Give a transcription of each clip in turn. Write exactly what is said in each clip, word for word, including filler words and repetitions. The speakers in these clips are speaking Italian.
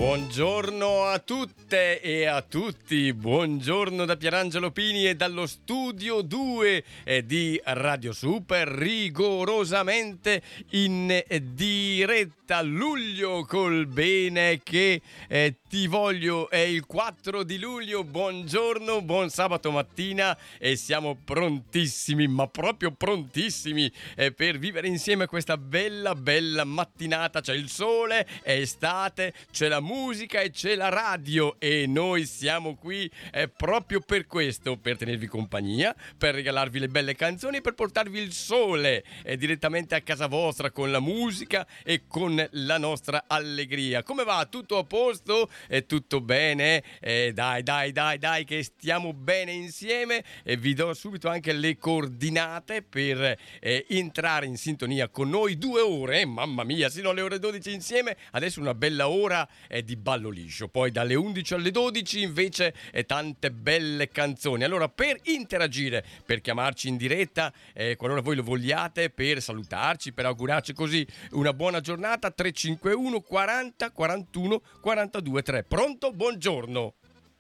Buongiorno a tutte e a tutti, buongiorno da Pierangelo Pini e dallo studio due di Radio Super, rigorosamente in diretta. Luglio col bene che eh, ti voglio, è il quattro di luglio, buongiorno, buon sabato mattina e siamo prontissimi, ma proprio prontissimi eh, per vivere insieme questa bella bella mattinata. C'è il sole, è estate, c'è la musica e c'è la radio e noi siamo qui eh, proprio per questo, per tenervi compagnia, per regalarvi le belle canzoni, per portarvi il sole eh, direttamente a casa vostra con la musica e con la nostra allegria. Come va? Tutto a posto? È tutto bene? Eh, dai dai dai dai che stiamo bene insieme e vi do subito anche le coordinate per eh, entrare in sintonia con noi. Due ore, eh, mamma mia, sino alle ore dodici insieme. Adesso una bella ora eh, di ballo liscio, poi dalle undici alle dodici invece eh, tante belle canzoni. Allora, per interagire, per chiamarci in diretta eh, qualora voi lo vogliate, per salutarci, per augurarci così una buona giornata, tre cinque uno quaranta quarantuno quarantadue tre. Pronto? Buongiorno.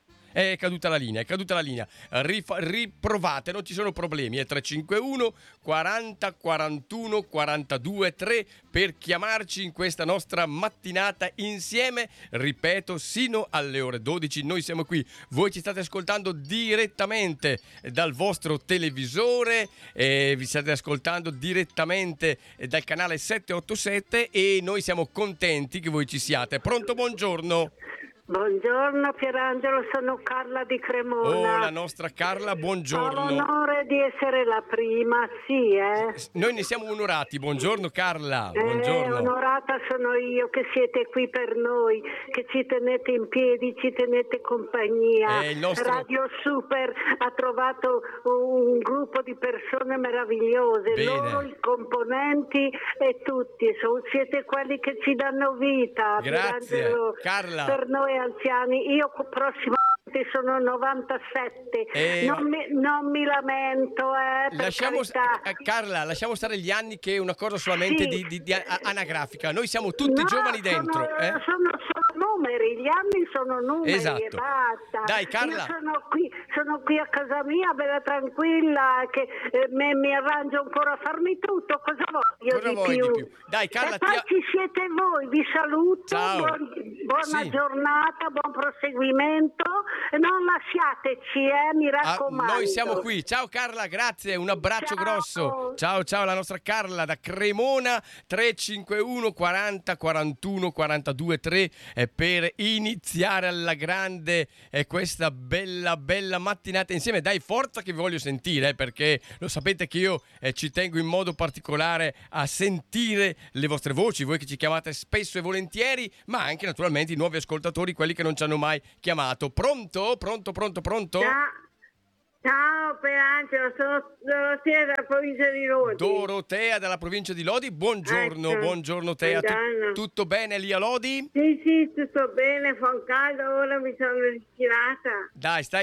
È caduta la linea, è caduta la linea. Rif- riprovate, non ci sono problemi. È tre cinque uno quaranta quarantuno quarantadue tre per chiamarci in questa nostra mattinata insieme. Ripeto, sino alle ore dodici noi siamo qui. Voi ci state ascoltando direttamente dal vostro televisore, eh, vi state ascoltando direttamente dal canale settecentoottantasette e noi siamo contenti che voi ci siate. Pronto? Buongiorno. Buongiorno Pierangelo, sono Carla di Cremona. Oh, la nostra Carla, buongiorno. Ho l'onore di essere la prima, sì, eh. Noi ne siamo onorati, buongiorno Carla, buongiorno. Eh, onorata sono io che siete qui per noi, che ci tenete in piedi, ci tenete compagnia. Eh, il nostro... Radio Super ha trovato un gruppo di persone meravigliose, Bene. Loro, i componenti e tutti, so, siete quelli che ci danno vita. Grazie, Pierangelo, Carla. per noi anziani, io prossimamente sono novantasette, Eh, non, mi, non mi lamento, eh, per lasciamo, carità. eh, Carla, lasciamo stare gli anni, che è una cosa solamente Sì. di, di, di a- anagrafica. Noi siamo tutti No, giovani dentro. sono, eh? sono, sono numeri, gli anni sono numeri Esatto. e basta. Dai, Carla. Io sono qui, sono qui a casa mia, bella tranquilla, che eh, me, mi arrangio ancora a farmi tutto, cosa voglio Cosa di, vuoi più? di più? Dai, Carla, e poi ti- ci siete voi, vi saluto, Ciao. buon- buona Sì. giornata, buon proseguimento, e non lasciateci, eh, mi Ah, raccomando. noi siamo qui. Ciao Carla, grazie, un abbraccio Ciao. grosso. Ciao ciao la nostra Carla da Cremona. Tre cinque uno quaranta quarantuno quarantadue tre eh, per iniziare alla grande eh, questa bella bella mattinata insieme. Dai, forza che vi voglio sentire, eh, perché lo sapete che io eh, ci tengo in modo particolare a sentire le vostre voci, voi che ci chiamate spesso e volentieri, ma anche naturalmente i nuovi ascoltatori, quelli che non ci hanno mai chiamato. Pronto? Pronto, pronto, pronto? Ciao, ciao Pierangelo, sono Dorotea dalla provincia di Lodi. Dorotea dalla provincia di Lodi, buongiorno, Ecco. buongiorno Tea, Tu- Buongiorno. tutto bene lì a Lodi? Sì, sì, tutto bene, fa un caldo, ora mi sono ritirata. Dai, stai